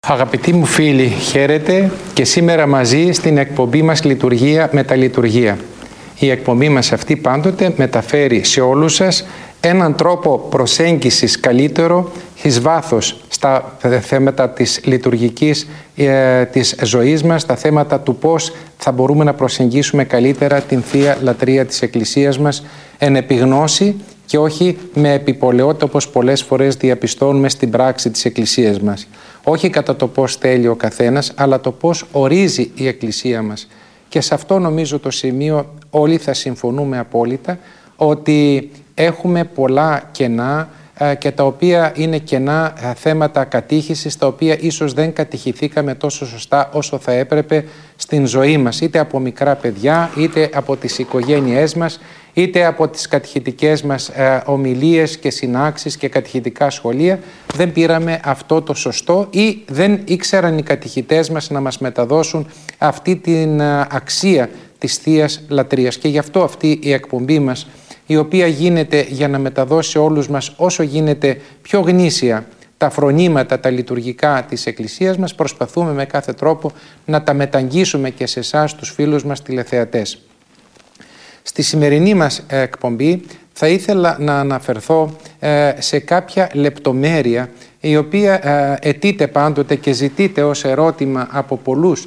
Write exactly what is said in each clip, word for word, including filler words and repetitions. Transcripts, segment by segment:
Αγαπητοί μου φίλοι, χαίρετε και σήμερα μαζί στην εκπομπή μας Λειτουργία με τα Λειτουργία. Η εκπομπή μας αυτή πάντοτε μεταφέρει σε όλους σας έναν τρόπο προσέγγισης καλύτερο εις βάθος στα θέματα της λειτουργικής ε, της ζωής μας, στα θέματα του πώς θα μπορούμε να προσεγγίσουμε καλύτερα την Θεία Λατρεία της Εκκλησίας μας εν επιγνώση και όχι με επιπολαιότητα όπως πολλές φορές διαπιστώνουμε στην πράξη της Εκκλησίας μας. Όχι κατά το πώς θέλει ο καθένας, αλλά το πώς ορίζει η Εκκλησία μας. Και σε αυτό νομίζω το σημείο όλοι θα συμφωνούμε απόλυτα ότι έχουμε πολλά κενά και τα οποία είναι κενά θέματα κατήχησης, τα οποία ίσως δεν κατηχηθήκαμε τόσο σωστά όσο θα έπρεπε στην ζωή μας, είτε από μικρά παιδιά, είτε από τις οικογένειές μας, είτε από τις κατηχητικές μας ε, ομιλίες και συνάξεις και κατηχητικά σχολεία. Δεν πήραμε αυτό το σωστό ή δεν ήξεραν οι κατηχητές μας να μας μεταδώσουν αυτή την ε, αξία της Θείας Λατρείας. Και γι' αυτό αυτή η εκπομπή μας, η οποία γίνεται για να μεταδώσει σε όλους μας όσο γίνεται πιο γνήσια τα φρονήματα, τα λειτουργικά της Εκκλησίας μας, προσπαθούμε με κάθε τρόπο να τα μεταγγίσουμε και σε εσάς τους φίλους μας τηλεθεατές. Στη σημερινή μας εκπομπή θα ήθελα να αναφερθώ σε κάποια λεπτομέρεια η οποία αιτείται πάντοτε και ζητείται ως ερώτημα από πολλούς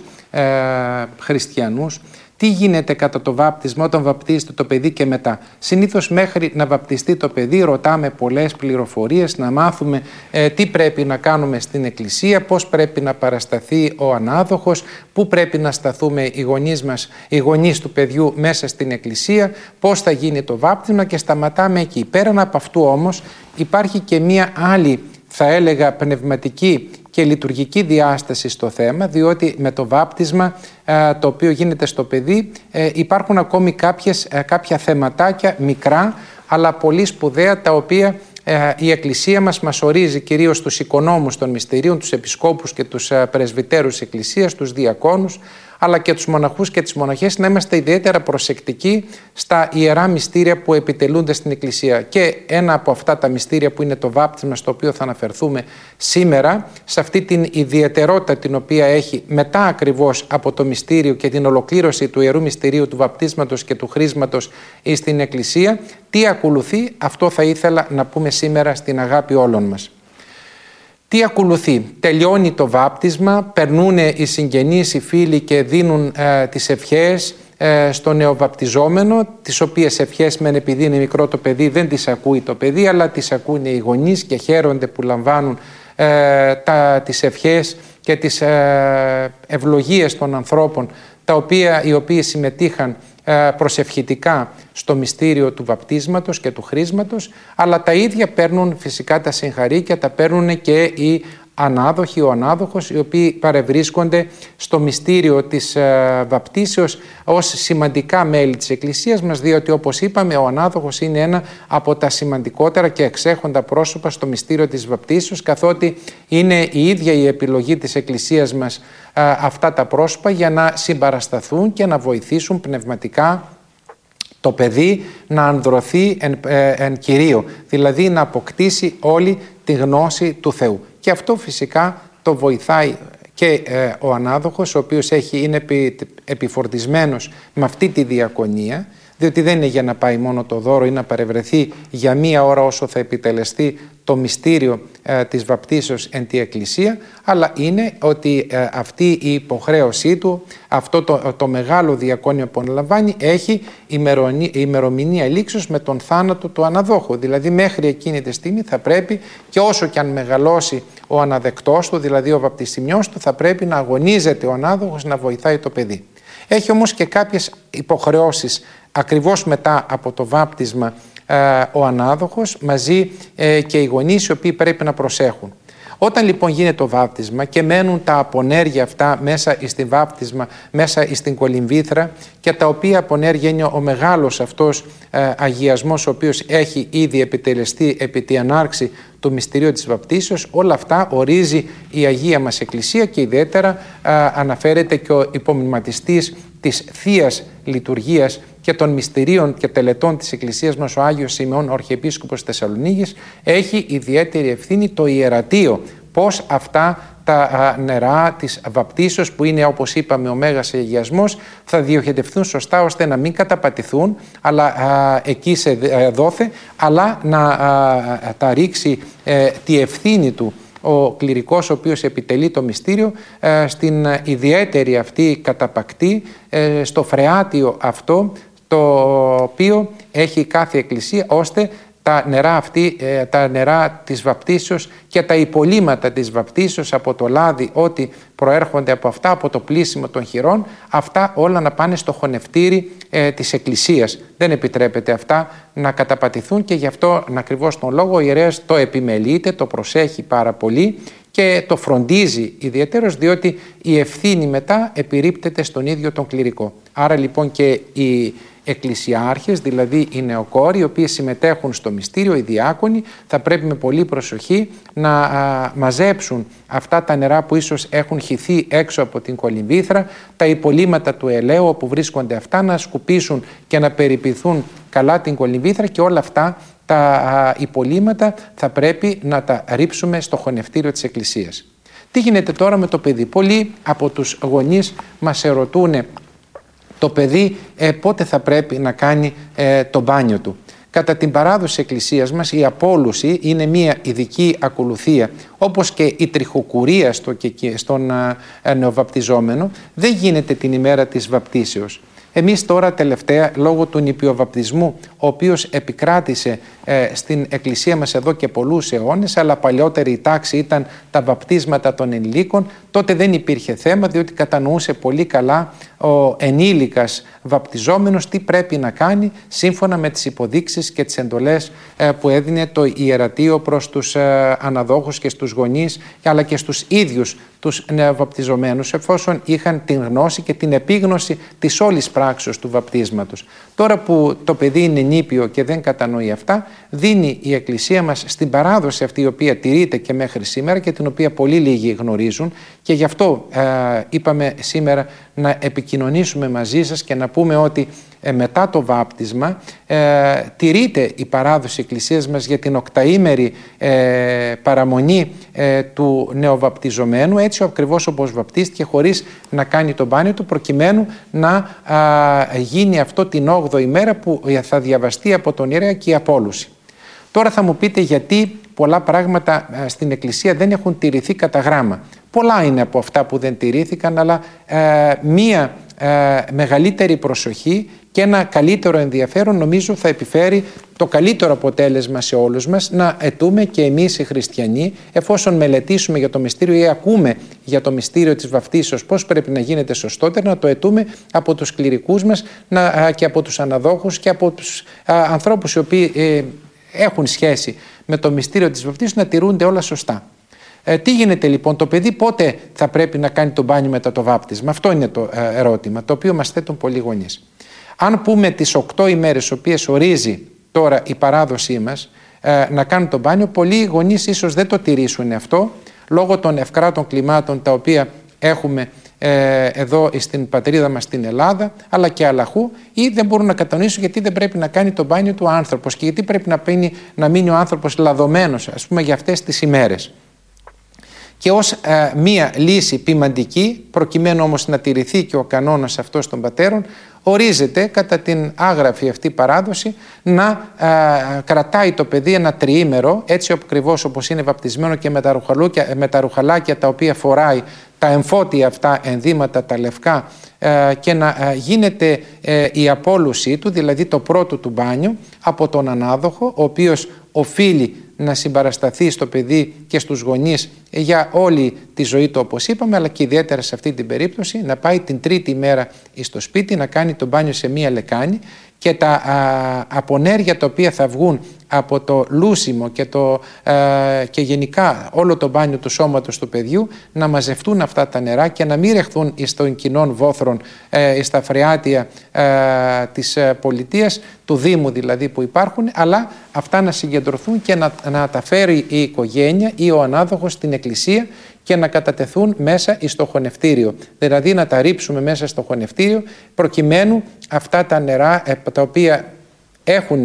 χριστιανούς. Τι γίνεται κατά το βάπτισμα όταν βαπτίζεται το παιδί και μετά? Συνήθως μέχρι να βαπτιστεί το παιδί ρωτάμε πολλές πληροφορίες, να μάθουμε ε, τι πρέπει να κάνουμε στην Εκκλησία, πώς πρέπει να παρασταθεί ο ανάδοχος, πού πρέπει να σταθούμε οι γονείς μας, οι γονείς του παιδιού μέσα στην Εκκλησία, πώς θα γίνει το βάπτισμα και σταματάμε εκεί. Πέραν από αυτού όμως υπάρχει και μία άλλη, θα έλεγα, πνευματική και λειτουργική διάσταση στο θέμα, διότι με το βάπτισμα ε, το οποίο γίνεται στο παιδί ε, υπάρχουν ακόμη κάποιες, ε, κάποια θεματάκια μικρά αλλά πολύ σπουδαία, τα οποία ε, η Εκκλησία μας μας ορίζει, κυρίως τους οικονόμους των μυστηρίων, τους επισκόπους και τους ε, πρεσβυτέρους της Εκκλησίας, τους διακόνους, αλλά και τους μοναχούς και τις μοναχές, να είμαστε ιδιαίτερα προσεκτικοί στα ιερά μυστήρια που επιτελούνται στην Εκκλησία. Και ένα από αυτά τα μυστήρια που είναι το βάπτισμα, στο οποίο θα αναφερθούμε σήμερα, σε αυτή την ιδιαιτερότητα την οποία έχει μετά ακριβώς από το μυστήριο και την ολοκλήρωση του ιερού μυστηρίου του βαπτίσματος και του χρίσματος στην Εκκλησία, τι ακολουθεί, αυτό θα ήθελα να πούμε σήμερα στην αγάπη όλων μας. Τι ακολουθεί? Τελειώνει το βάπτισμα, περνούν οι συγγενείς, οι φίλοι και δίνουν ε, τις ευχές ε, στο νεοβαπτιζόμενο, τις οποίες ευχές μεν επειδή είναι μικρό το παιδί δεν τις ακούει το παιδί, αλλά τις ακούνε οι γονείς και χαίρονται που λαμβάνουν ε, τα, τις ευχές και τις ε, ευλογίες των ανθρώπων, τα οποία, οι οποίοι συμμετείχαν προσευχητικά στο μυστήριο του βαπτίσματος και του χρίσματος, αλλά τα ίδια παίρνουν φυσικά τα συγχαρήκια, τα παίρνουν και οι ανάδοχοι, ο ανάδοχος, οι οποίοι παρευρίσκονται στο μυστήριο της ε, βαπτίσεως ως σημαντικά μέλη της Εκκλησίας μας, διότι όπως είπαμε ο ανάδοχος είναι ένα από τα σημαντικότερα και εξέχοντα πρόσωπα στο μυστήριο της βαπτίσεως, καθότι είναι η ίδια η επιλογή της Εκκλησίας μας ε, αυτά τα πρόσωπα για να συμπαρασταθούν και να βοηθήσουν πνευματικά το παιδί να ανδρωθεί εν, ε, εν Κυρίω, δηλαδή να αποκτήσει όλη τη γνώση του Θεού. Και αυτό φυσικά το βοηθάει και ε, ο ανάδοχος, ο οποίος έχει, είναι επι, επιφορτισμένος με αυτή τη διακονία, διότι δεν είναι για να πάει μόνο το δώρο ή να παρευρεθεί για μία ώρα όσο θα επιτελεστεί το μυστήριο ε, της βαπτίσεως εν τη Εκκλησία, αλλά είναι ότι ε, αυτή η υποχρέωσή του, αυτό το, το μεγάλο διακόνιο που αναλαμβάνει, έχει ημερομηνία λήξεως με τον θάνατο του αναδόχου. Δηλαδή μέχρι εκείνη τη στιγμή θα πρέπει, και όσο και αν μεγαλώσει ο αναδεκτός του, δηλαδή ο βαπτιστημιός του, θα πρέπει να αγωνίζεται ο ανάδοχος να βοηθάει το παιδί. Έχει όμως και κάποιες υποχρεώσεις ακριβώς μετά από το βάπτισμα ε, ο ανάδοχος, μαζί ε, και οι γονείς, οι οποίοι πρέπει να προσέχουν. Όταν λοιπόν γίνεται το βάπτισμα και μένουν τα απονέργεια αυτά μέσα στην βάπτισμα, μέσα στην κολυμβήθρα, και τα οποία απονέργεια είναι ο μεγάλος αυτός ε, αγιασμός, ο οποίος έχει ήδη επιτελεστεί επί τη ανάρξη του μυστηρίου της βαπτίσεως, όλα αυτά ορίζει η Αγία μας Εκκλησία και ιδιαίτερα ε, αναφέρεται και ο υπομνηματιστής της Θείας Λειτουργίας και των μυστηρίων και τελετών της Εκκλησίας μας, ο Άγιος Σημεών, ο Αρχιεπίσκοπος Θεσσαλονίκης, έχει ιδιαίτερη ευθύνη το ιερατείο, πώς αυτά τα νερά της βαπτίσεως, που είναι, όπως είπαμε, ο Μέγας Αγιασμός, θα διοχετευτούν σωστά ώστε να μην καταπατηθούν, αλλά α, εκεί σε δόθε, αλλά να α, τα ρίξει ε, τη ευθύνη του ο κληρικός ο οποίος επιτελεί το μυστήριο ε, στην ιδιαίτερη αυτή καταπακτή, ε, στο φρεάτιο αυτό το οποίο έχει κάθε εκκλησία, ώστε τα νερά, αυτή, τα νερά της βαπτίσεως και τα υπολείμματα της βαπτίσεως από το λάδι, ό,τι προέρχονται από αυτά, από το πλύσιμο των χειρών, αυτά όλα να πάνε στο χωνευτήρι ε, της Εκκλησίας. Δεν επιτρέπεται αυτά να καταπατηθούν, και γι' αυτό ακριβώς τον λόγο ο ιερέας το επιμελείται, το προσέχει πάρα πολύ και το φροντίζει ιδιαίτερος, διότι η ευθύνη μετά επιρρύπτεται στον ίδιο τον κληρικό. Άρα λοιπόν και οι εκκλησιάρχες, δηλαδή οι νεοκόροι, οι οποίοι συμμετέχουν στο μυστήριο, οι διάκονοι, θα πρέπει με πολύ προσοχή να α, μαζέψουν αυτά τα νερά που ίσως έχουν χυθεί έξω από την κολυμβήθρα, τα υπολείμματα του ελαίου όπου βρίσκονται αυτά, να σκουπίσουν και να περιποιηθούν καλά την κολυμβήθρα, και όλα αυτά τα α, υπολείμματα θα πρέπει να τα ρίψουμε στο χωνευτήριο της Εκκλησίας. Τι γίνεται τώρα με το παιδί? Πολλοί από τους γονείς μας ερωτούν το παιδί ε, πότε θα πρέπει να κάνει ε, το μπάνιο του. Κατά την παράδοση της Εκκλησίας μας, η απόλουση είναι μια ειδική ακολουθία, όπως και η τριχοκουρία στο, και, στον ε, νεοβαπτιζόμενο δεν γίνεται την ημέρα της βαπτίσεως. Εμείς τώρα τελευταία, λόγω του νηπιοβαπτισμού, ο οποίος επικράτησε ε, στην Εκκλησία μας εδώ και πολλούς αιώνες, αλλά παλιότερη η τάξη ήταν τα βαπτίσματα των ενηλίκων, τότε δεν υπήρχε θέμα, διότι κατανοούσε πολύ καλά ο ενήλικας βαπτιζόμενος τι πρέπει να κάνει σύμφωνα με τις υποδείξεις και τις εντολές ε, που έδινε το ιερατείο προς τους ε, αναδόχους και στους γονείς, αλλά και στους ίδιους τους νεοβαπτιζομένους, εφόσον είχαν την γνώση και την επίγνωση της όλης πράξεως του βαπτίσματος. Τώρα που το παιδί είναι νήπιο και δεν κατανοεί αυτά, δίνει η Εκκλησία μας στην παράδοση αυτή, η οποία τηρείται και μέχρι σήμερα και την οποία πολύ λίγοι γνωρίζουν, και γι' αυτό ε, είπαμε σήμερα να επικοινωνήσουμε μαζί σας και να πούμε ότι ε, μετά το βάπτισμα ε, τηρείται η παράδοση Εκκλησίας μας για την οκταήμερη ε, παραμονή ε, του νεοβαπτιζομένου, έτσι ακριβώς όπως βαπτίστηκε, χωρίς να κάνει το μπάνιο του, προκειμένου να α, γίνει αυτό την όγδοη μέρα που θα διαβαστεί από τον ιερέα και η απόλουση. Τώρα θα μου πείτε γιατί πολλά πράγματα α, στην Εκκλησία δεν έχουν τηρηθεί κατά γράμμα. Πολλά είναι από αυτά που δεν τηρήθηκαν, αλλά ε, μία ε, μεγαλύτερη προσοχή και ένα καλύτερο ενδιαφέρον νομίζω θα επιφέρει το καλύτερο αποτέλεσμα σε όλους μας, να αιτούμε και εμείς οι χριστιανοί, εφόσον μελετήσουμε για το μυστήριο ή ακούμε για το μυστήριο της βαπτίσεως πώς πρέπει να γίνεται σωστότερα, να το αιτούμε από τους κληρικούς μας να, και από τους αναδόχους και από τους α, ανθρώπους οι οποίοι ε, έχουν σχέση με το μυστήριο της βαπτίσεως, να τηρούνται όλα σωστά. Ε, τι γίνεται λοιπόν, το παιδί πότε θα πρέπει να κάνει το μπάνιο μετά το βάπτισμα? Αυτό είναι το ε, ερώτημα, το οποίο μας θέτουν πολλοί γονείς. Αν πούμε τις οκτώ ημέρες, οποίες ορίζει τώρα η παράδοσή μας, ε, να κάνουν το μπάνιο, πολλοί γονείς ίσως δεν το τηρήσουν αυτό, λόγω των ευκράτων κλιμάτων τα οποία έχουμε ε, εδώ στην πατρίδα μας στην Ελλάδα, αλλά και αλλαχού, ή δεν μπορούν να κατανοήσουν γιατί δεν πρέπει να κάνει το μπάνιο του άνθρωπος και γιατί πρέπει να, πίνει, να μείνει ο άνθρωπος λαδωμένος, ας πούμε, για αυτές τις ημέρες. Και ως ε, μία λύση ποιμαντική, προκειμένου όμως να τηρηθεί και ο κανόνας αυτός των πατέρων, ορίζεται κατά την άγραφη αυτή παράδοση να ε, κρατάει το παιδί ένα τριήμερο, έτσι ακριβώς όπως είναι βαπτισμένο και με τα, με τα ρουχαλάκια τα οποία φοράει, τα εμφώτια αυτά ενδύματα, τα λευκά, ε, και να ε, γίνεται ε, η απόλουσή του, δηλαδή το πρώτο του μπάνιο, από τον ανάδοχο, ο οποίος οφείλει να συμπαρασταθεί στο παιδί και στους γονείς για όλη τη ζωή του, όπως είπαμε, αλλά και ιδιαίτερα σε αυτή την περίπτωση να πάει την τρίτη μέρα στο σπίτι, να κάνει το μπάνιο σε μία λεκάνη, και τα α, απονέρια τα οποία θα βγουν από το λούσιμο και, το, α, και γενικά όλο το μπάνιο του σώματος του παιδιού, να μαζευτούν αυτά τα νερά και να μην ρεχθούν στον κοινών βόθρων, ε, στα φρεάτια ε, της ε, πολιτείας, του Δήμου δηλαδή που υπάρχουν, αλλά αυτά να συγκεντρωθούν και να, να τα φέρει η οικογένεια ή ο ανάδοχος στην εκκλησία και να κατατεθούν μέσα στο χωνευτήριο. Δηλαδή να τα ρίψουμε μέσα στο χωνευτήριο, προκειμένου αυτά τα νερά τα οποία έχουν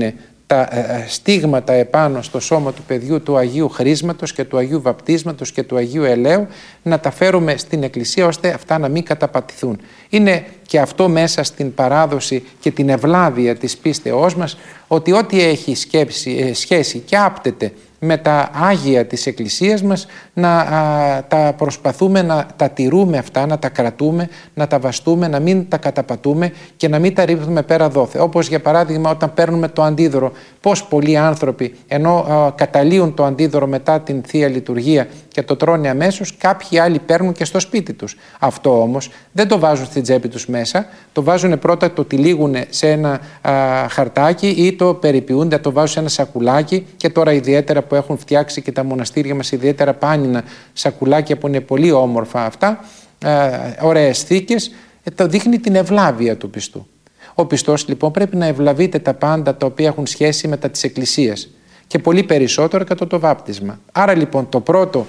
τα ε, στίγματα επάνω στο σώμα του παιδιού του Αγίου Χρίσματος και του Αγίου Βαπτίσματος και του Αγίου Ελαίου, να τα φέρουμε στην Εκκλησία ώστε αυτά να μην καταπατηθούν. Είναι και αυτό μέσα στην παράδοση και την ευλάβεια της πίστεώς μας, ότι ό,τι έχει σκέψη, ε, σχέση και άπτεται με τα Άγια της Εκκλησίας μας, να α, τα προσπαθούμε να τα τηρούμε αυτά, να τα κρατούμε, να τα βαστούμε, να μην τα καταπατούμε και να μην τα ρίχνουμε πέρα δόθε. Όπως για παράδειγμα όταν παίρνουμε το αντίδωρο, πώς πολλοί άνθρωποι ενώ α, καταλύουν το αντίδωρο μετά την Θεία Λειτουργία και το τρώνε αμέσως, κάποιοι άλλοι παίρνουν και στο σπίτι τους. Αυτό όμως δεν το βάζουν στην τσέπη τους μέσα, το βάζουν πρώτα, το τυλίγουν σε ένα α, χαρτάκι ή το περιποιούνται, το βάζουν σε ένα σακουλάκι, και τώρα ιδιαίτερα που έχουν φτιάξει και τα μοναστήρια μας ιδιαίτερα πάνινα σακουλάκια που είναι πολύ όμορφα αυτά, ε, ωραίες θήκες, ε, το δείχνει την ευλάβεια του πιστού. Ο πιστός λοιπόν πρέπει να ευλαβείται τα πάντα τα οποία έχουν σχέση με τα της Εκκλησίας και πολύ περισσότερο κατά το βάπτισμα. Άρα λοιπόν το πρώτο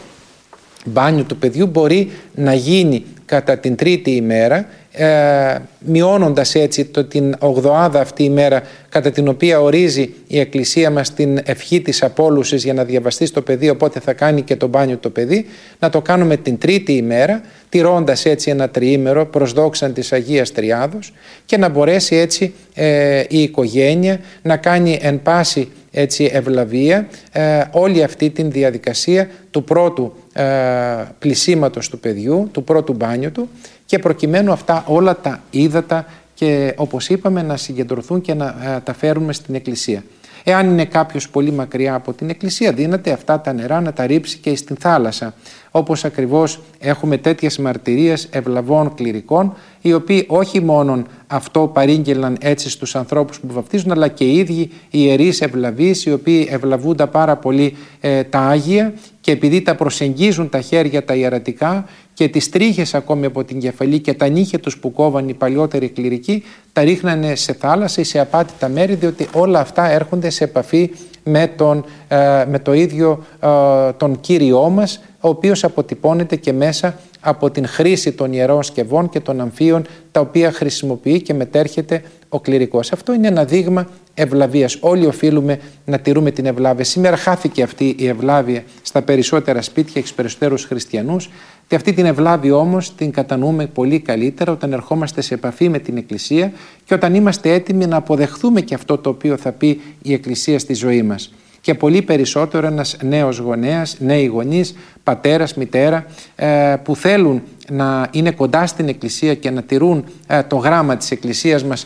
μπάνιο του παιδιού μπορεί να γίνει κατά την τρίτη ημέρα, ε, μειώνοντας έτσι το, την ογδοάδα αυτή ημέρα κατά την οποία ορίζει η Εκκλησία μας την ευχή της απόλουσης για να διαβαστεί στο παιδί, οπότε θα κάνει και το μπάνιο το παιδί, να το κάνουμε την τρίτη ημέρα, τηρώντας έτσι ένα τριήμερο προς δόξαν της Αγίας Τριάδος, και να μπορέσει έτσι ε, η οικογένεια να κάνει εν πάση έτσι ευλαβία ε, όλη αυτή την διαδικασία του πρώτου ε, πλησίματος του παιδιού, του πρώτου μπάνιου του, και προκειμένου αυτά όλα τα ύδατα και όπως είπαμε να συγκεντρωθούν και να ε, τα φέρουμε στην Εκκλησία. Εάν είναι κάποιος πολύ μακριά από την Εκκλησία, δύναται αυτά τα νερά να τα ρίψει και στην θάλασσα, όπως ακριβώς έχουμε τέτοιες μαρτυρίες ευλαβών κληρικών, οι οποίοι όχι μόνον αυτό παρήγγελναν έτσι στους ανθρώπους που βαπτίζουν, αλλά και οι ίδιοι οι ιερείς ευλαβείς, οι οποίοι ευλαβούνται πάρα πολύ ε, τα Άγια, και επειδή τα προσεγγίζουν τα χέρια τα ιερατικά και τις τρίχες ακόμη από την κεφαλή και τα νύχια τους που κόβαν οι παλιότεροι κληρικοί, τα ρίχνανε σε θάλασσα ή σε απάτητα μέρη, διότι όλα αυτά έρχονται σε επαφή με, τον, ε, με το ίδιο ε, τον Κύριό μας, ο οποίος αποτυπώνεται και μέσα από την χρήση των ιερών σκευών και των αμφίων τα οποία χρησιμοποιεί και μετέρχεται ο κληρικός. Αυτό είναι ένα δείγμα ευλαβίας. Όλοι οφείλουμε να τηρούμε την ευλάβεια. Σήμερα χάθηκε αυτή η ευλάβεια στα περισσότερα σπίτια και στους περισσότερους χριστιανούς, και αυτή την ευλάβεια όμως την κατανοούμε πολύ καλύτερα όταν ερχόμαστε σε επαφή με την Εκκλησία και όταν είμαστε έτοιμοι να αποδεχθούμε και αυτό το οποίο θα πει η Εκκλησία στη ζωή μας. Και πολύ περισσότερο ένας νέος γονέας, νέοι γονείς, πατέρας, μητέρα, που θέλουν να είναι κοντά στην Εκκλησία και να τηρούν το γράμμα της Εκκλησίας μας,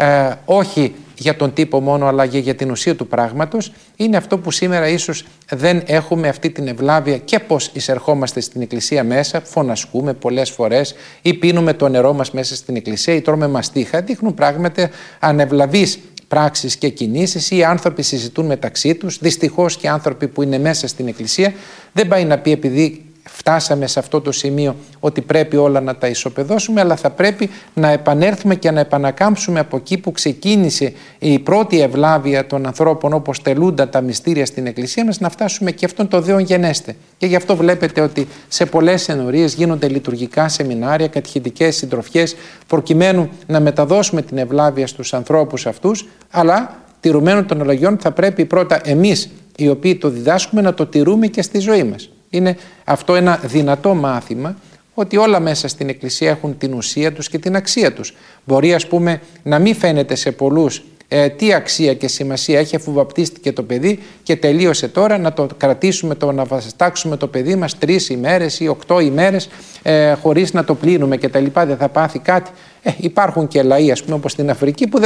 όχι για τον τύπο μόνο αλλά και για την ουσία του πράγματος, είναι αυτό που σήμερα ίσως δεν έχουμε αυτή την ευλάβεια, και πως εισερχόμαστε στην Εκκλησία μέσα, φωνασκούμε πολλές φορές ή πίνουμε το νερό μας μέσα στην Εκκλησία ή τρώμε μαστίχα, δείχνουν πράγματα ανευλαβείς πράξεις και κινήσεις, ή άνθρωποι συζητούν μεταξύ τους. Δυστυχώς και άνθρωποι που είναι μέσα στην Εκκλησία δεν πάει να πει επειδή φτάσαμε σε αυτό το σημείο ότι πρέπει όλα να τα ισοπεδώσουμε, αλλά θα πρέπει να επανέλθουμε και να επανακάμψουμε από εκεί που ξεκίνησε η πρώτη ευλάβεια των ανθρώπων, όπως τελούνταν τα μυστήρια στην Εκκλησία μας, να φτάσουμε και αυτόν το δέον γενέστε. Και γι' αυτό βλέπετε ότι σε πολλές ενορίες γίνονται λειτουργικά σεμινάρια, κατηχητικές συντροφιές, προκειμένου να μεταδώσουμε την ευλάβεια στους ανθρώπους αυτούς, αλλά τηρουμένων των αλλαγιών θα πρέπει πρώτα εμείς οι οποίοι το διδάσκουμε να το τηρούμε και στη ζωή μας. Είναι αυτό ένα δυνατό μάθημα, ότι όλα μέσα στην Εκκλησία έχουν την ουσία τους και την αξία τους. Μπορεί ας πούμε να μην φαίνεται σε πολλούς ε, τι αξία και σημασία έχει αφού βαπτίστηκε το παιδί και τελείωσε τώρα, να το κρατήσουμε, το, να βαστάξουμε το παιδί μας τρεις ημέρες ή οκτώ ημέρες ε, χωρίς να το πλύνουμε και τα λοιπά, δεν θα πάθει κάτι. Ε, υπάρχουν και λαοί ας πούμε όπως στην Αφρική που